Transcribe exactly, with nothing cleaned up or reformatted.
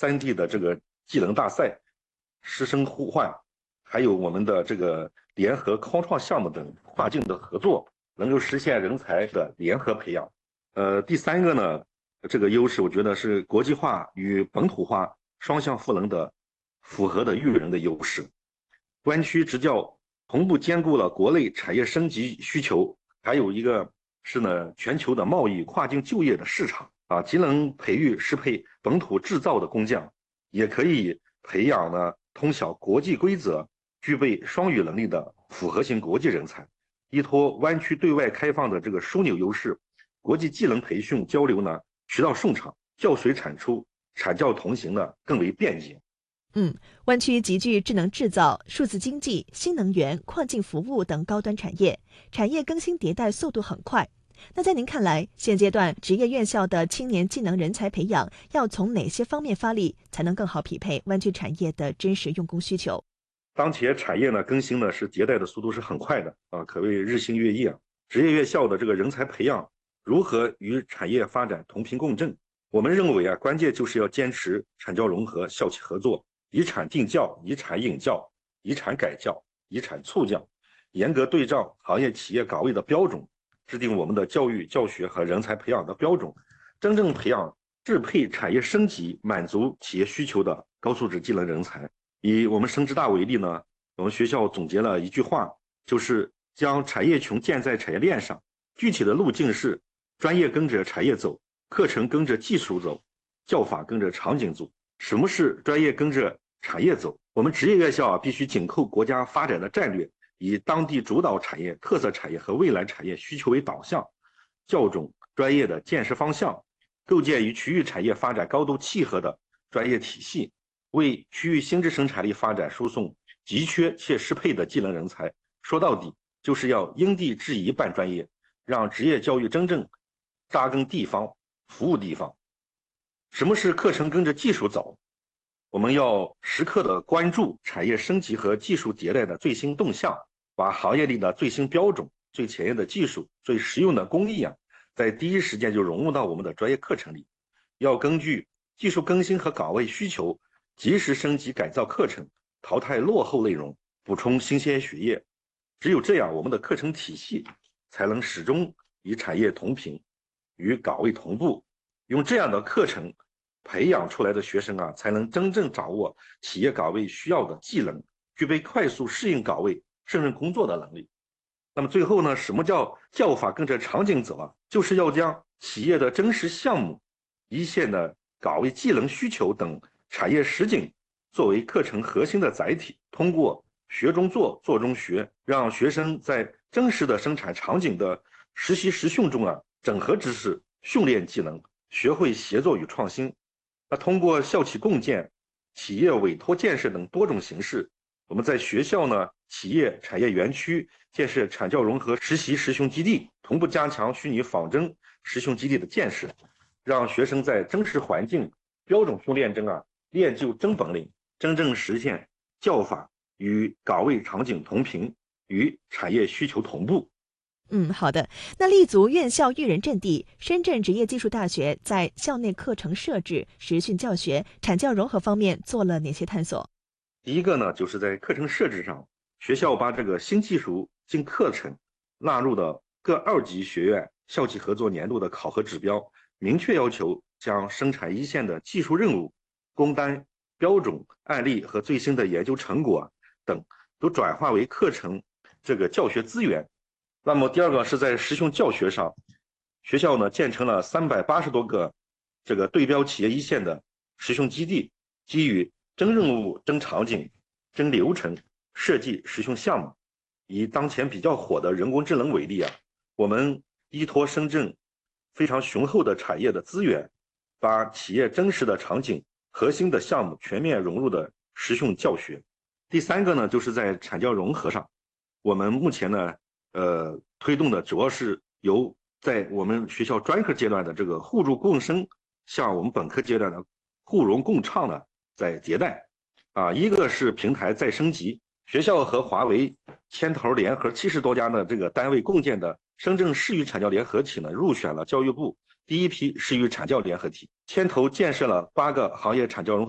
三地的这个技能大赛、师生互换，还有我们的这个联合开创项目等跨境的合作，能够实现人才的联合培养。呃，第三个呢，这个优势我觉得是国际化与本土化双向赋能的符合的育人的优势。湾区职教同步兼顾了国内产业升级需求，还有一个是呢全球的贸易跨境就业的市场啊，既能培育适配本土制造的工匠，也可以培养呢通晓国际规则、具备双语能力的复合型国际人才。依托湾区对外开放的这个枢纽优势，国际技能培训交流呢渠道顺畅，教学产出、产教同行呢更为便捷。 嗯，湾区集聚智能制造、数字经济、新能源、跨境服务等高端产业，产业更新迭代速度很快。那在您看来，现阶段职业院校的青年技能人才培养要从哪些方面发力，才能更好匹配湾区产业的真实用工需求？ 当前产业呢更新呢是迭代的速度是很快的啊，可谓日新月异啊。职业院校的这个人才培养如何与产业发展同频共振？我们认为啊，关键就是要坚持产教融合、校企合作。以产定教、以产引教、以产改教、以产促教，严格对照行业企业岗位的标准，制定我们的教育教学和人才培养的标准，真正培养适配产业升级、满足企业需求的高素质技能人才。以我们深职大为例呢，我们学校总结了一句话，就是将产业群建在产业链上。具体的路径是：专业跟着产业走，课程跟着技术走，教法跟着场景走。什么是专业跟着产业走？我们职业院校啊，必须紧扣国家发展的战略，以当地主导产业、特色产业和未来产业需求为导向，校准专业的建设方向，构建与区域产业发展高度契合的专业体系，为区域新质生产力发展输送急缺且适配的技能人才。说到底，就是要因地制宜办专业，让职业教育真正扎根地方，服务地方。什么是课程跟着技术走？我们要时刻的关注产业升级和技术迭代的最新动向，把行业里的最新标准、最前沿的技术、最实用的工艺啊，在第一时间就融入到我们的专业课程里。要根据技术更新和岗位需求，及时升级改造课程，淘汰落后内容，补充新鲜血液。只有这样，我们的课程体系才能始终与产业同频，与岗位同步。用这样的课程培养出来的学生啊，才能真正掌握企业岗位需要的技能，具备快速适应岗位、胜任工作的能力。那么最后呢，什么叫教法跟着场景走啊？就是要将企业的真实项目、一线的岗位技能需求等产业实景作为课程核心的载体，通过学中做、做中学，让学生在真实的生产场景的实习实训中啊，整合知识、训练技能，学会协作与创新。那通过校企共建、企业委托建设等多种形式，我们在学校呢、企业、产业园区建设产教融合实习实训基地，同步加强虚拟仿真实训基地的建设，让学生在真实环境、标准训练中啊，练就真本领，真正实现教法与岗位场景同频，与产业需求同步。 嗯，好的。那立足院校育人阵地，深圳职业技术大学在校内课程设置、实训教学、产教融合方面做了哪些探索？ 第一个呢，就是在课程设置上，学校把这个新技术新课程纳入的各二级学院校企合作年度的考核指标，明确要求将生产一线的技术任务、工单、标准、案例和最新的研究成果等都转化为课程这个教学资源。那么第二个是在实训教学上，学校呢建成了三百八十多个这个对标企业一线的实训基地，基于真任务、真场景、真流程设计实训项目。以当前比较火的人工智能为例啊，我们依托深圳非常雄厚的产业的资源，把企业真实的场景、核心的项目全面融入的实训教学。第三个呢，就是在产教融合上，我们目前呢，呃，推动的主要是由在我们学校专科阶段的这个互助共生，向我们本科阶段的互融共创呢，在迭代。啊，一个是平台再升级，学校和华为牵头联合七十多家的这个单位共建的深圳市域产教联合体呢，入选了教育部第一批市域产教联合体，牵头建设了八个行业产教融合